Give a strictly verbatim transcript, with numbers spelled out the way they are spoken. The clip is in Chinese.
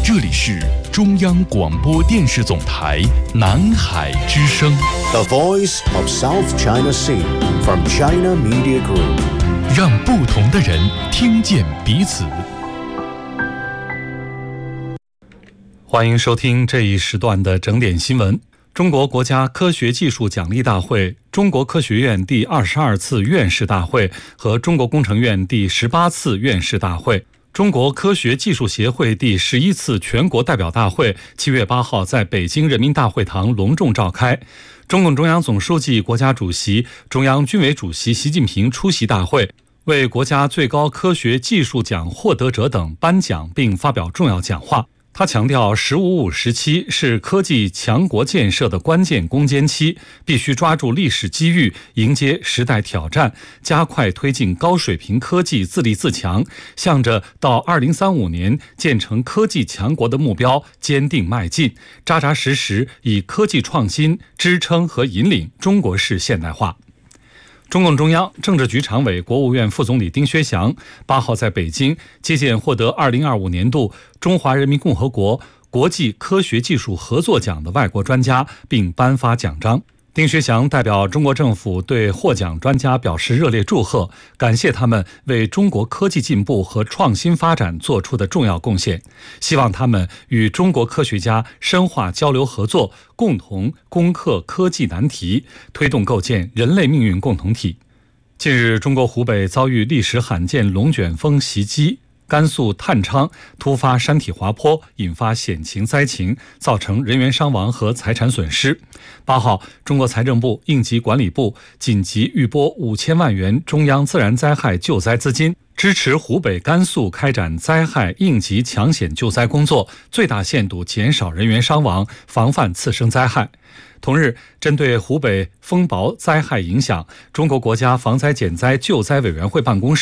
这里是中央广播电视总台南海之声 The Voice of South China Sea from China Media Group， 让不同的人听见彼此。欢迎收听这一时段的整点新闻。中国国家科学技术奖励大会、中国科学院第二十二次院士大会和中国工程院第十八次院士大会、中国科学技术协会第十一次全国代表大会七月八号在北京人民大会堂隆重召开。中共中央总书记、国家主席、中央军委主席习近平出席大会，为国家最高科学技术奖获得者等颁奖并发表重要讲话。他强调，十五五时期是科技强国建设的关键攻坚期，必须抓住历史机遇，迎接时代挑战，加快推进高水平科技自立自强，向着到二零三五年建成科技强国的目标坚定迈进，扎扎实实以科技创新支撑和引领中国式现代化。中共中央政治局常委、国务院副总理丁薛祥八号在北京接见获得二零二五年度中华人民共和国国际科学技术合作奖的外国专家，并颁发奖章。丁薛祥代表中国政府对获奖专家表示热烈祝贺，感谢他们为中国科技进步和创新发展做出的重要贡献，希望他们与中国科学家深化交流合作，共同攻克科技难题，推动构建人类命运共同体。近日，中国湖北遭遇历史罕见龙卷风袭击，甘肃探昌突发山体滑坡，引发险情灾情，造成人员伤亡和财产损失。八号，中国财政部、应急管理部紧急预拨五千万元中央自然灾害救灾资金，支持湖北、甘肃开展灾害应急抢险救灾工作，最大限度减少人员伤亡，防范次生灾害。同日，针对湖北风雹灾害影响，中国国家防灾减灾救灾委员会办公室